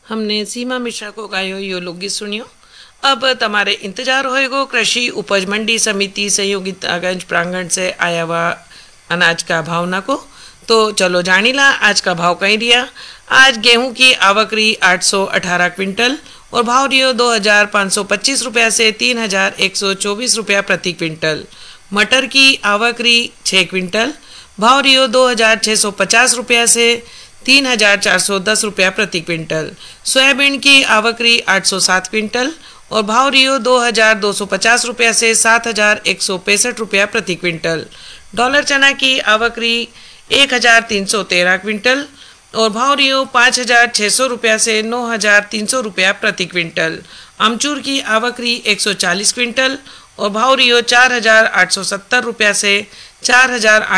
हमने सीमा मिश्रा को गायो यो लोकगीत सुनियो। अब तमारे इंतजार होएगो कृषि उपज मंडी समिति सहयोगितागंज प्रांगण से आया हुआ अनाज का भावना को। तो चलो जानीला आज का भाव कहीं दिया। आज गेहूं की आवक रही 818 क्विंटल और भाव रियो 2525 रुपया से 3124 रुपया प्रति क्विंटल। मटर की आवक रही 6 क्विंटल, भाव रियो 2650 रुपया से 3410 रुपया प्रति क्विंटल। सोयाबीन की आवक रही 807 क्विंटल और भाव रियो 2250 रुपया से 7165 रुपया प्रति क्विंटल। डॉलर चना की आवक रही 1313 क्विंटल और भाव रियो 5600 रुपया से 9300 रुपया प्रति क्विंटल। अमचूर की आवक रही 140 क्विंटल और भाव रियो 4870 रुपया से 4800